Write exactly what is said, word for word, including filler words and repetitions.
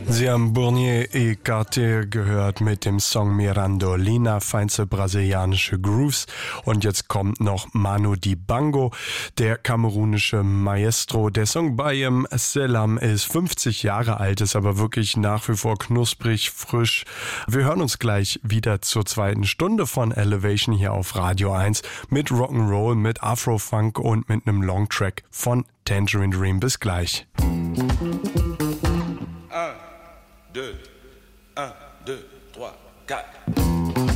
Sie haben Bournier et Cartier gehört mit dem Song Mirandolina, feinste brasilianische Grooves. Und jetzt kommt noch Manu Dibango, der kamerunische Maestro. Der Song Bayem Selam ist fünfzig Jahre alt, ist aber wirklich nach wie vor knusprig, frisch. Wir hören uns gleich wieder zur zweiten Stunde von Elevation hier auf Radio eins mit Rock'n'Roll, mit Afro-Funk und mit einem Longtrack von Tangerine Dream. Bis gleich. un, deux, un, deux, trois, quatre.